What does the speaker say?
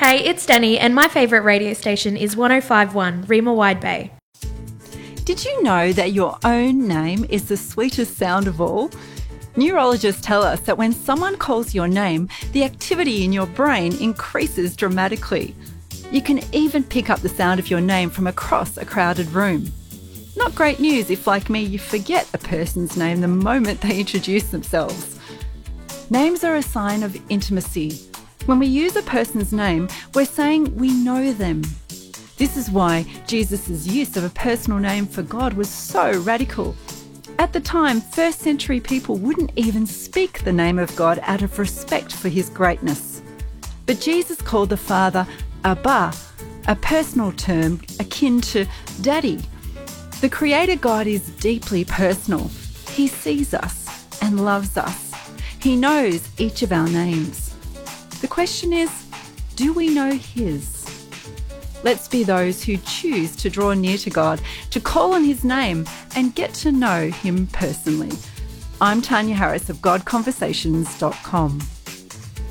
Hey, it's Danny, and my favourite radio station is 105.1 Rima Wide Bay. Did you know that your own name is the sweetest sound of all? Neurologists tell us that when someone calls your name, the activity in your brain increases dramatically. You can even pick up the sound of your name from across a crowded room. Not great news if, like me, you forget a person's name the moment they introduce themselves. Names are a sign of intimacy. When we use a person's name, we're saying we know them. This is why Jesus' use of a personal name for God was so radical. At the time, first century people wouldn't even speak the name of God out of respect for his greatness. But Jesus called the Father Abba, a personal term akin to daddy. The Creator God is deeply personal. He sees us and loves us. He knows each of our names. The question is, do we know his? Let's be those who choose to draw near to God, to call on his name and get to know him personally. I'm Tanya Harris of GodConversations.com.